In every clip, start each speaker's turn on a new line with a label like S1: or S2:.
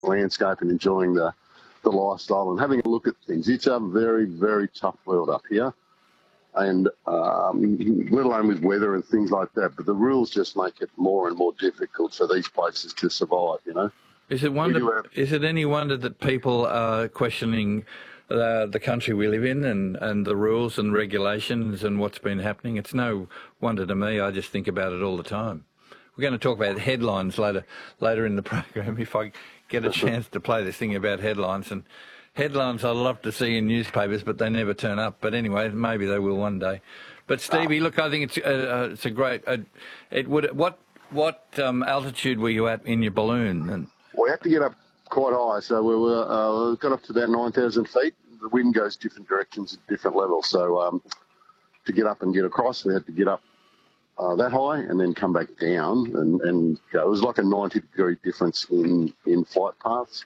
S1: landscape and enjoying the lifestyle and having a look at things. It's a very, very tough world up here, and let alone with weather and things like that. But the rules just make it more and more difficult for these places to survive, you know.
S2: Is it any wonder that people are questioning the country we live in and the rules and regulations and what's been happening? It's no wonder to me. I just think about it all the time. We're going to talk about headlines later in the program if I get a chance to play this thing about headlines. And headlines I love to see in newspapers, but they never turn up. But anyway, maybe they will one day. But Stevie, look, I think it's a great. What altitude were you at in your balloon? And
S1: we had to get up quite high, so we got up to about 9,000 feet. The wind goes different directions at different levels, so to get up and get across, we had to get up that high and then come back down and go. It was like a 90-degree difference in flight paths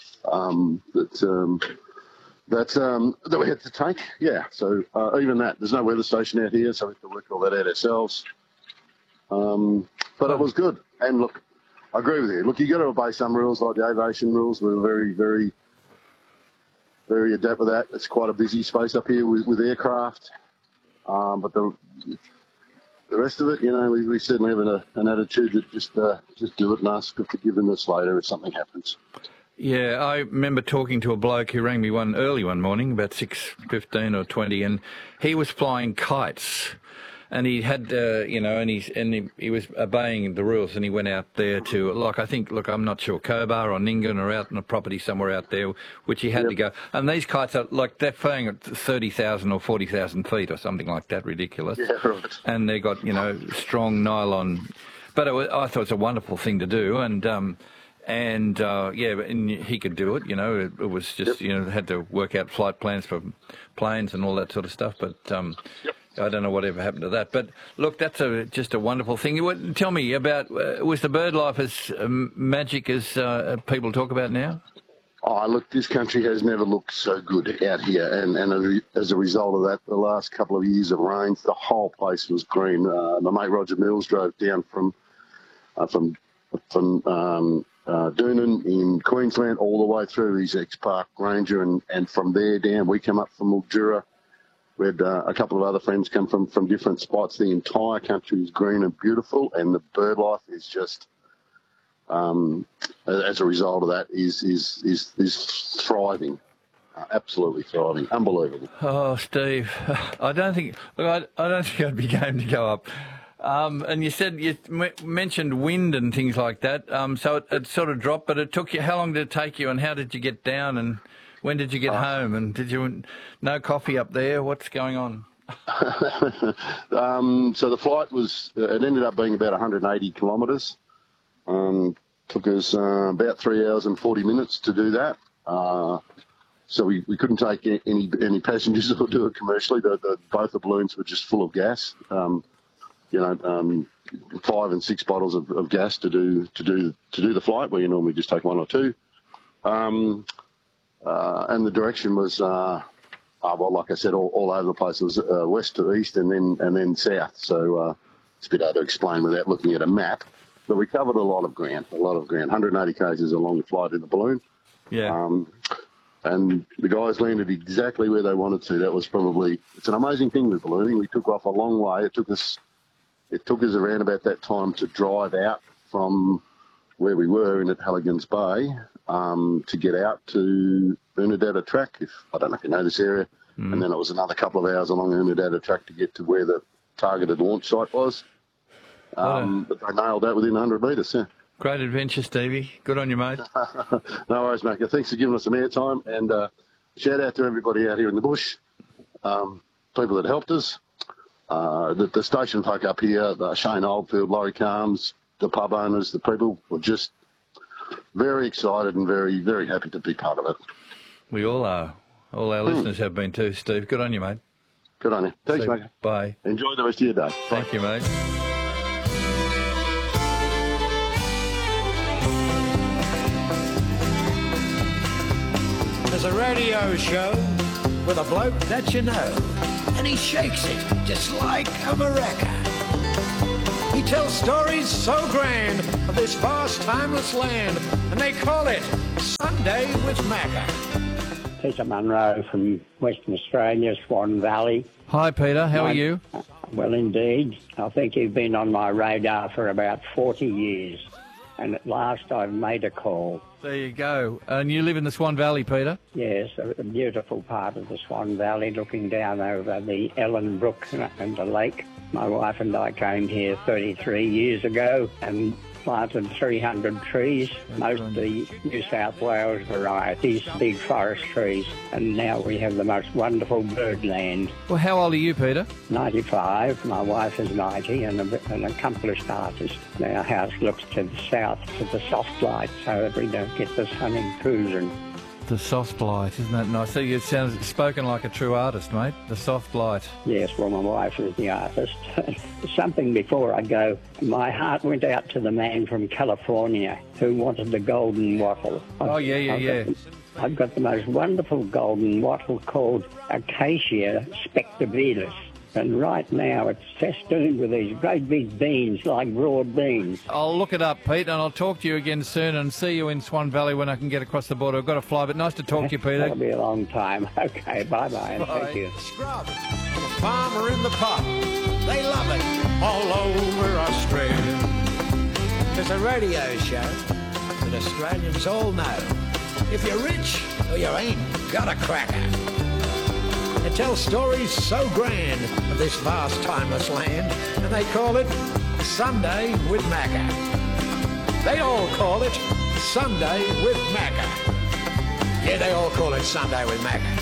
S1: that we had to take. Yeah, so even that, there's no weather station out here, so we had to work all that out ourselves. But it was good. And look, I agree with you. Look, you got to obey some rules, like the aviation rules. We're very, very, very adept with that. It's quite a busy space up here with aircraft. But the rest of it, you know, we certainly have an attitude that just do it and ask for forgiveness later if something happens.
S2: Yeah, I remember talking to a bloke who rang me early one morning, about 6:15 or 20, and he was flying kites. And he had, he was obeying the rules, and he went out there to, I'm not sure, Cobar or Ningan or out on a property somewhere out there, which he had to go. And these kites are like, they're flying at 30,000 or 40,000 feet or something like that, ridiculous.
S1: Yeah, right.
S2: And they got, strong nylon. But I thought it was a wonderful thing to do, and he could do it, it was just, had to work out flight plans for planes and all that sort of stuff, but I don't know whatever happened to that. But look, that's just a wonderful thing. Tell me about, was the bird life as magic as people talk about now?
S1: Oh, look, this country has never looked so good out here, and as a result of that, the last couple of years of rains, the whole place was green. My mate Roger Mills drove down from Doonan in Queensland all the way through. He's ex-park ranger, and from there down, we come up from Mildura. We had a couple of other friends come from different spots. The entire country is green and beautiful, and the bird life is just, as a result of that, is thriving, absolutely thriving, unbelievable.
S2: Oh, Steve, I don't think I'd be game to go up. And you mentioned wind and things like that. So it sort of dropped, but it took you. How long did it take you, and how did you get down, and when did you get home? And did you no coffee up there? What's going on?
S1: So the flight it ended up being about 180 kilometres. Took us about 3 hours and 40 minutes to do that. So we couldn't take any passengers or do it commercially. Both the balloons were just full of gas. 5 and 6 bottles of gas to do the flight, where you normally just take 1 or 2. And the direction was, like I said, all over the place. It was west to east and then south. So it's a bit hard to explain without looking at a map. But we covered a lot of ground. 180 k's is a long flight in the balloon. Yeah. And the guys landed exactly where they wanted to. That was it's an amazing thing with ballooning. We took off a long way. It took us around about that time to drive out from where we were in at Halligan's Bay to get out to Unadilla Track. I don't know if you know this area. And then it was another couple of hours along Unadilla Track to get to where the targeted launch site was. But they nailed that within 100 metres, yeah.
S2: Great adventure, Stevie. Good on you, mate.
S1: No worries, mate. Thanks for giving us some airtime, and shout out to everybody out here in the bush, people that helped us. The station folk up here, Shane Oldfield, Laurie Calms, the pub owners, the people were just very excited and very, very happy to be part of it.
S2: We all are. All our listeners have been too, Steve. Good on you, mate.
S1: Good on you. Thanks, mate.
S2: Bye.
S1: Enjoy the rest of your day.
S2: Thank you, mate.
S3: There's a radio show with a bloke that you know, and he shakes it just like a maraca. He tells stories so grand of this vast, timeless land, and they call it Sunday with Macca.
S4: Peter Munro from Western Australia, Swan Valley.
S2: Hi, Peter. How are you?
S4: Well, indeed. I think you've been on my radar for about 40 years. And at last I've made a call.
S2: There you go. And you live in the Swan Valley, Peter?
S4: Yes, a beautiful part of the Swan Valley, looking down over the Ellen Brook and the lake. My wife and I came here 33 years ago and planted 300 trees, mostly New South Wales varieties, big forest trees, and now we have the most wonderful birdland.
S2: Well, how old are you, Peter?
S4: 95, my wife is 90 and an accomplished artist. Our house looks to the south, to the soft light, so that we don't get the sun intrusion.
S2: The soft light, isn't that nice? So you sound spoken like a true artist, mate. The soft light.
S4: Yes, well, my wife is the artist. Something before I go, my heart went out to the man from California who wanted the golden wattle.
S2: Oh, yeah.
S4: I've got the most wonderful golden wattle called Acacia spectabilis. And right now it's festooned with these great big beans, like broad beans.
S2: I'll look it up, Pete, and I'll talk to you again soon and see you in Swan Valley when I can get across the border. I've got to fly, but nice to talk to you, Peter.
S4: That'll be a long time. Okay, bye-bye.
S2: Bye.
S4: Thank you.
S3: Scrub, the farmer in the pub. They love it all over Australia. There's a radio show that Australians all know. If you're rich or you ain't got a cracker. It tells stories so grand of this vast, timeless land, and they call it Sunday with Macca. They all call it Sunday with Macca. Yeah, they all call it Sunday with Macca.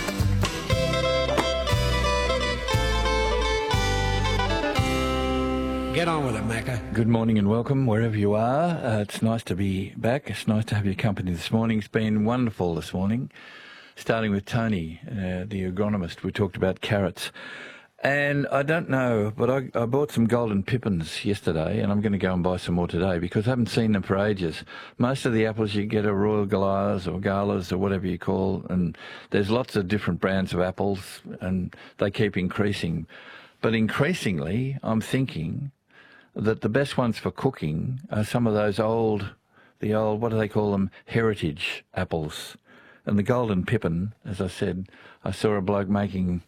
S3: Get on with it, Macca.
S2: Good morning and welcome wherever you are. It's nice to be back. It's nice to have your company this morning. It's been wonderful this morning. Starting with Tony, the agronomist, we talked about carrots. And I don't know, but I bought some golden pippins yesterday, and I'm going to go and buy some more today because I haven't seen them for ages. Most of the apples you get are Royal Galas or Galas or whatever you call, and there's lots of different brands of apples, and they keep increasing. But increasingly, I'm thinking that the best ones for cooking are some of those old, what do they call them, heritage apples. And the golden pippin, as I said, I saw a bloke making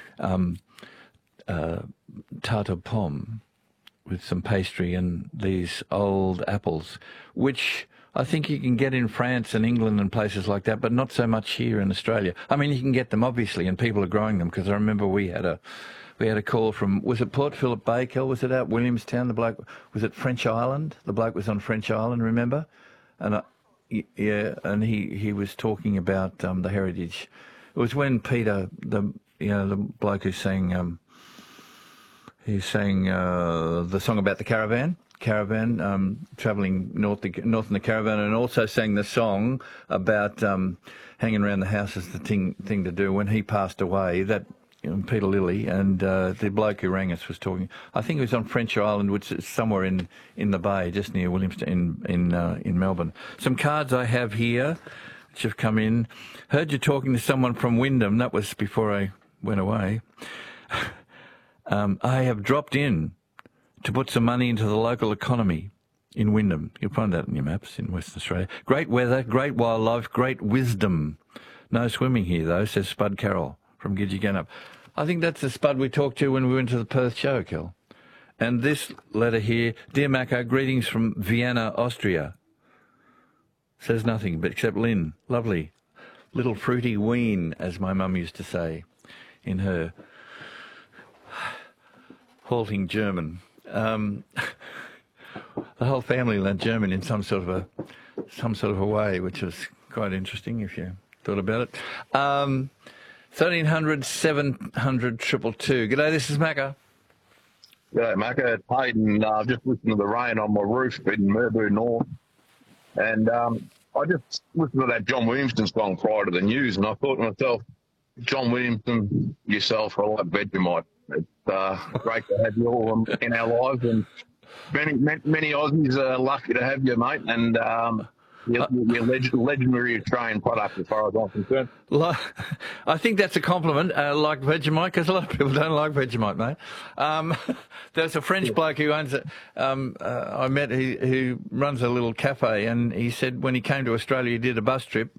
S2: tarte aux pommes with some pastry and these old apples, which I think you can get in France and England and places like that, but not so much here in Australia. I mean, you can get them, obviously, and people are growing them, because I remember we had a call from, was it Port Phillip Bay, Kel? Was it out Williamstown? The bloke, was it French Island? The bloke was on French Island, remember? And yeah, and he was talking about the heritage. It was when Peter, the bloke who sang, the song about the caravan, travelling north in the caravan, and also sang the song about hanging around the house is the thing to do. When he passed away, that Peter Lilly, and the bloke who rang us was talking. I think it was on French Island, which is somewhere in the bay, just near Williamstown in Melbourne. Some cards I have here, which have come in. Heard you talking to someone from Wyndham. That was before I went away. I have dropped in to put some money into the local economy in Wyndham. You'll find that in your maps in Western Australia. Great weather, great wildlife, great wisdom. No swimming here, though, says Spud Carroll from Gidgegannup. I think that's the Spud we talked to when we went to the Perth show, Kel. And this letter here, Dear Macca, greetings from Vienna, Austria. Says nothing, but except Lynn. Lovely. Little fruity ween, as my mum used to say in her halting German. The whole family learnt German in some sort of a way, which was quite interesting if you thought about it. 1300 700 222. G'day, this is Macca.
S5: G'day, Macca. It's Hayden. I've just listened to the rain on my roof in Merbau North. And I just listened to that John Williamson song prior to the news, and I thought to myself, John Williamson, yourself, I like Vegemite. It's great to have you all in our lives, and many Aussies are lucky to have you, mate. And Your legendary Australian product, as far as I'm concerned.
S2: I think that's a compliment, like Vegemite, because a lot of people don't like Vegemite, mate. There's a French bloke who owns it. I met who runs a little cafe, and he said when he came to Australia, he did a bus trip,